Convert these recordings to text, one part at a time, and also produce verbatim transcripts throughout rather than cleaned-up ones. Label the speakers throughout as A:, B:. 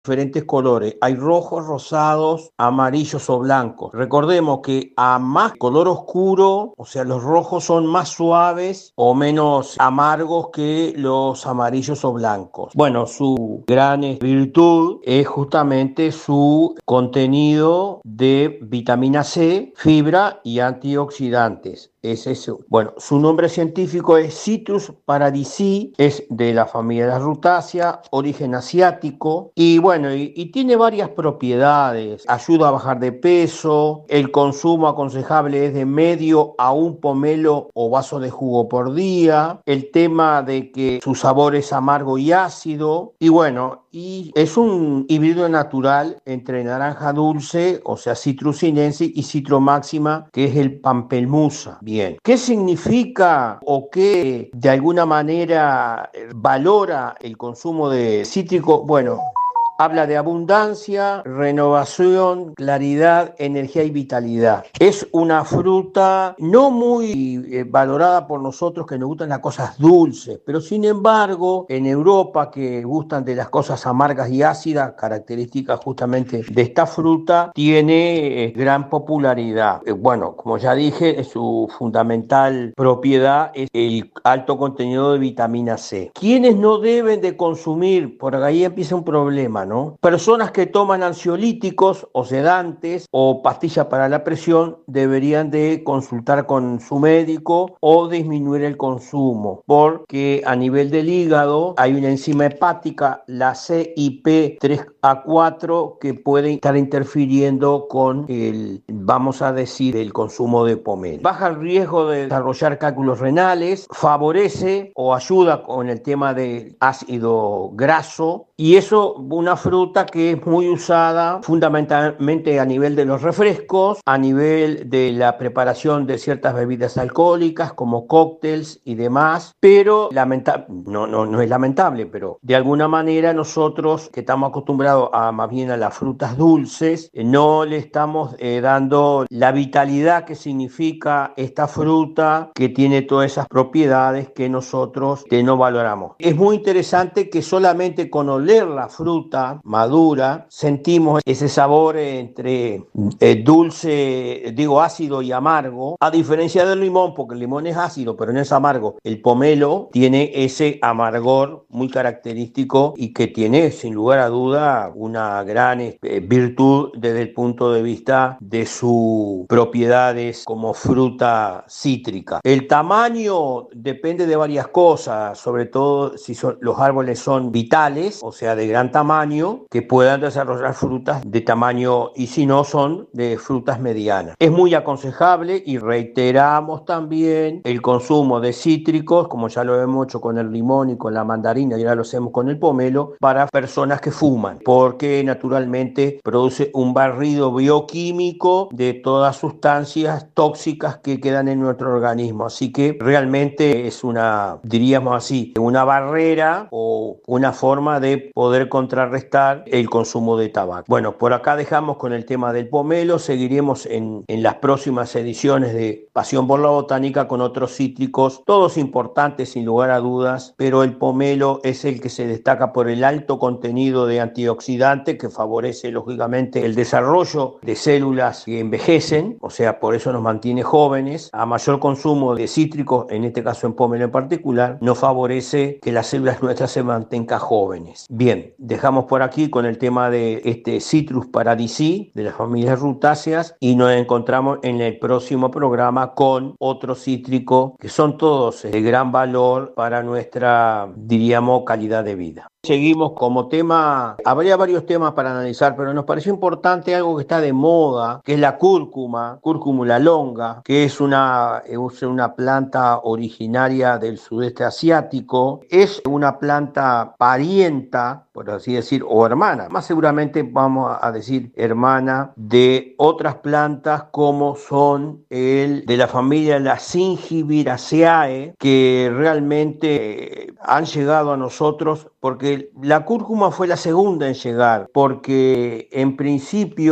A: diferentes colores. Hay rojos, rosados, amarillos o blancos. Recordemos que a más color oscuro, o sea, los rojos son más suaves o menos amargos que los amarillos o blancos. Bueno, su gran virtud es justamente su contenido de vitamina C, fibra y antioxidantes. Es eso. Bueno, su nombre científico es Citrus paradisii, es de la familia de las rutáceas, origen asiático y bueno, y, y tiene varias propiedades. Ayuda a bajar de peso, el consumo aconsejable es de medio a un pomelo o vaso de jugo por día, el tema de que su sabor es amargo y ácido y bueno, y es un híbrido natural entre naranja dulce, o sea, Citrus sinensis y Citrus máxima, que es el pampelmusa. Bien, ¿qué significa o qué de alguna manera valora el consumo de cítrico? Bueno, habla de abundancia, renovación, claridad, energía y vitalidad. Es una fruta no muy eh, valorada por nosotros que nos gustan las cosas dulces, pero sin embargo, en Europa que gustan de las cosas amargas y ácidas, características justamente de esta fruta, tiene eh, gran popularidad. Eh, bueno, como ya dije, su fundamental propiedad es el alto contenido de vitamina C. ¿Quiénes no deben de consumir? Por ahí empieza un problema, ¿no? ¿no? Personas que toman ansiolíticos o sedantes o pastillas para la presión deberían de consultar con su médico o disminuir el consumo, porque a nivel del hígado hay una enzima hepática, la C I P tres A cuatro, que puede estar interfiriendo con el, vamos a decir, el consumo de pomelo. Baja el riesgo de desarrollar cálculos renales, favorece o ayuda con el tema del ácido graso, y eso una fruta que es muy usada fundamentalmente a nivel de los refrescos, a nivel de la preparación de ciertas bebidas alcohólicas como cócteles y demás, pero lamenta- no, no, no es lamentable, pero de alguna manera nosotros que estamos acostumbrados a más bien a las frutas dulces, eh, no le estamos eh, dando la vitalidad que significa esta fruta que tiene todas esas propiedades que nosotros eh, no valoramos. Es muy interesante que solamente con oler la fruta madura sentimos ese sabor entre eh, dulce, digo ácido y amargo, a diferencia del limón, porque el limón es ácido pero no es amargo. El pomelo tiene ese amargor muy característico y que tiene sin lugar a duda una gran eh, virtud desde el punto de vista de sus propiedades como fruta cítrica. El tamaño depende de varias cosas, sobre todo si son, los árboles son vitales, o sea, de gran tamaño, que puedan desarrollar frutas de tamaño, y si no, son de frutas medianas. Es muy aconsejable y reiteramos también el consumo de cítricos, como ya lo hemos hecho con el limón y con la mandarina, y ahora lo hacemos con el pomelo, para personas que fuman, porque naturalmente produce un barrido bioquímico de todas sustancias tóxicas que quedan en nuestro organismo. Así que realmente es una, diríamos así, una barrera o una forma de poder contrarrestar el consumo de tabaco. Bueno, por acá dejamos con el tema del pomelo, seguiremos en, en las próximas ediciones de Pasión por la Botánica con otros cítricos, todos importantes sin lugar a dudas, pero el pomelo es el que se destaca por el alto contenido de antioxidantes que favorece lógicamente el desarrollo de células que envejecen, o sea, por eso nos mantiene jóvenes. A mayor consumo de cítricos, en este caso en pomelo en particular, nos favorece que las células nuestras se mantengan jóvenes. Bien, dejamos por aquí con el tema de este Citrus paradisii de las familias rutáceas y nos encontramos en el próximo programa con otro cítrico que son todos de gran valor para nuestra, diríamos, calidad de vida. Seguimos como tema, habría varios temas para analizar, pero nos pareció importante algo que está de moda, que es la cúrcuma, cúrcuma longa, que es una, es una planta originaria del sudeste asiático. Es una planta parienta, por así decir, o hermana, más seguramente vamos a decir hermana de otras plantas como son el de la familia la Zingiberaceae, que realmente eh, han llegado a nosotros porque la cúrcuma fue la segunda en llegar, porque en principio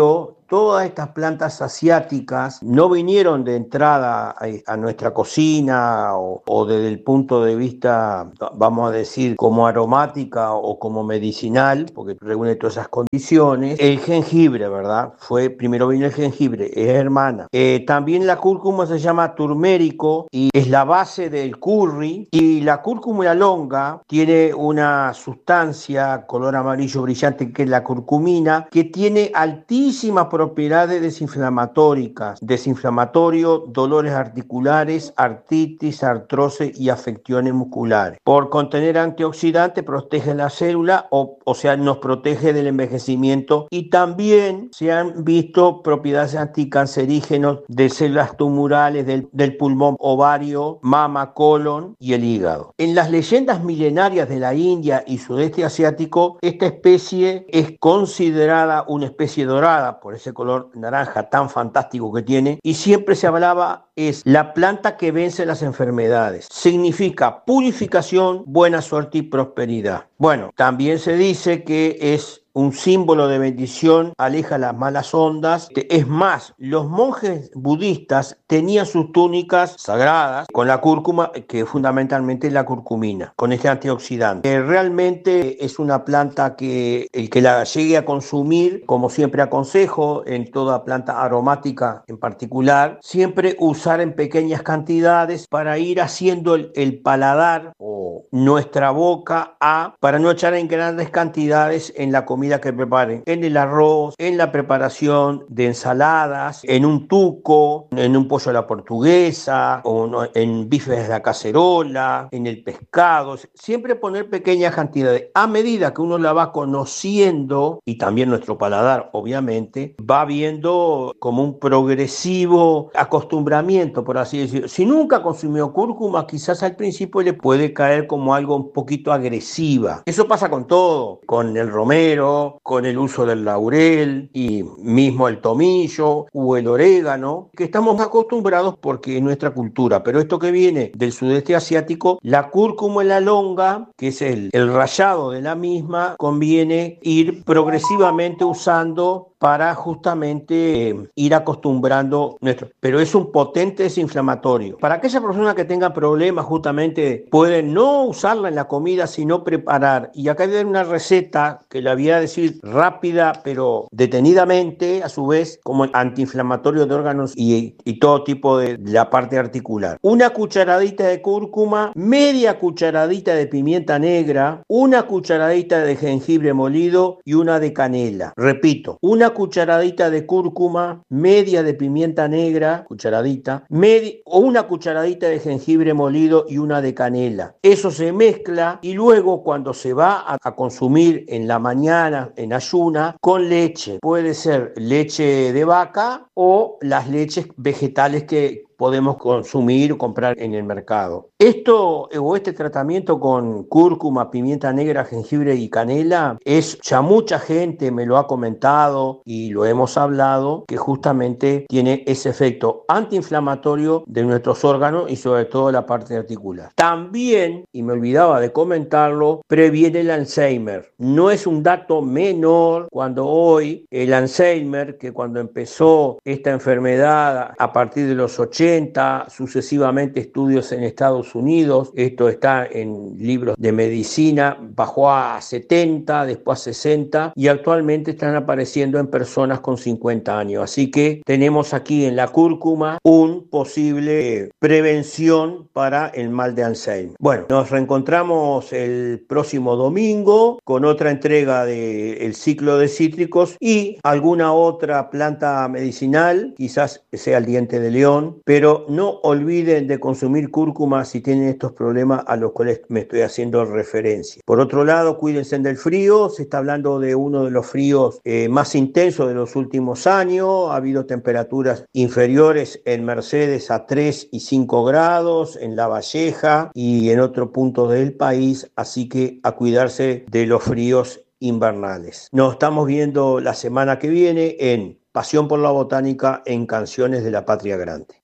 A: todas estas plantas asiáticas no vinieron de entrada a, a nuestra cocina o, o desde el punto de vista, vamos a decir, como aromática o como medicinal, porque reúne todas esas condiciones. El jengibre, ¿verdad? Fue, primero vino el jengibre, es hermana. Eh, también la cúrcuma se llama turmérico y es la base del curry. Y la cúrcuma y la longa tiene una sustancia color amarillo brillante que es la curcumina, que tiene altísimas propiedades desinflamatorias, desinflamatorio, dolores articulares, artritis, artrosis y afecciones musculares. Por contener antioxidantes protege la célula, o, o sea, nos protege del envejecimiento, y también se han visto propiedades anticancerígenas de células tumorales del, del pulmón, ovario, mama, colon y el hígado. En las leyendas milenarias de la India y sudeste asiático, esta especie es considerada una especie dorada por ese color naranja tan fantástico que tiene, y siempre se hablaba es la planta que vence las enfermedades. Significa purificación, buena suerte y prosperidad. Bueno, también se dice que es un símbolo de bendición, aleja las malas ondas. Es más, los monjes budistas tenían sus túnicas sagradas con la cúrcuma, que fundamentalmente es la curcumina, con este antioxidante. Eh, realmente es una planta que el que la llegue a consumir, como siempre aconsejo, en toda planta aromática en particular, siempre usar en pequeñas cantidades para ir haciendo el, el paladar o nuestra boca a, para no echar en grandes cantidades en la comida que preparen, en el arroz, en la preparación de ensaladas, en un tuco, en un pollo a la portuguesa, o no, en bifes de la cacerola, en el pescado. Siempre poner pequeñas cantidades. A medida que uno la va conociendo, y también nuestro paladar, obviamente, va viendo como un progresivo acostumbramiento, por así decirlo. Si nunca consumió cúrcuma, quizás al principio le puede caer como algo un poquito agresiva. Eso pasa con todo, con el romero, con el uso del laurel y mismo el tomillo o el orégano, que estamos acostumbrados porque es nuestra cultura. Pero esto que viene del sudeste asiático, la cúrcuma y la longa, que es el, el rallado de la misma, conviene ir progresivamente usando para justamente eh, ir acostumbrando nuestro. Pero es un potente desinflamatorio. Para aquella persona que tenga problemas, justamente puede no usarla en la comida, sino preparar. Y acá hay una receta que la voy a decir rápida, pero detenidamente, a su vez, como antiinflamatorio de órganos y, y todo tipo de la parte articular. Una cucharadita de cúrcuma, media cucharadita de pimienta negra, una cucharadita de jengibre molido y una de canela. Repito, una cucharadita de cúrcuma, media de pimienta negra, cucharadita, media, o una cucharadita de jengibre molido y una de canela. Eso se mezcla y luego cuando se va a, a consumir en la mañana, en ayuna, con leche. Puede ser leche de vaca o las leches vegetales que podemos consumir o comprar en el mercado. Esto o este tratamiento con cúrcuma, pimienta negra, jengibre y canela, es ya mucha gente me lo ha comentado y lo hemos hablado, que justamente tiene ese efecto antiinflamatorio de nuestros órganos y sobre todo la parte articular. También, y me olvidaba de comentarlo, previene el Alzheimer. No es un dato menor cuando hoy el Alzheimer, que cuando empezó esta enfermedad a partir de los ochenta, sucesivamente estudios en Estados Unidos, esto está en libros de medicina, bajó a setenta, después a sesenta y actualmente están apareciendo en personas con cincuenta años. Así que tenemos aquí en la cúrcuma un posible prevención para el mal de Alzheimer. Bueno, nos reencontramos el próximo domingo con otra entrega del ciclo de cítricos y alguna otra planta medicinal, quizás sea el diente de león, pero no olviden de consumir cúrcuma si tienen estos problemas a los cuales me estoy haciendo referencia. Por otro lado, cuídense del frío. Se está hablando de uno de los fríos eh, más intensos de los últimos años. Ha habido temperaturas inferiores en Mercedes a tres y cinco grados, en La Valleja y en otros puntos del país, así que a cuidarse de los fríos invernales. Nos estamos viendo la semana que viene en Pasión por la Botánica en Canciones de la Patria Grande.